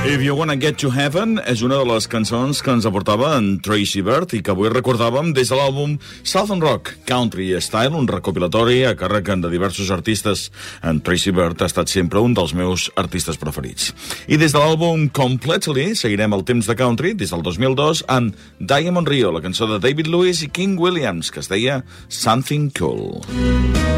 If You Wanna Get to Heaven és una de les cançons que ens aportava en Tracy Byrd i que avui recordàvem des de l'àlbum Southern Rock Country Style, un recopilatori a càrrec de diversos artistes. En Tracy Byrd ha estat sempre un dels meus artistes preferits. I des de l'àlbum Completely seguirem el temps de country des del 2002 amb Diamond Rio, la cançó de David Lewis i King Williams, que es deia Something Cool.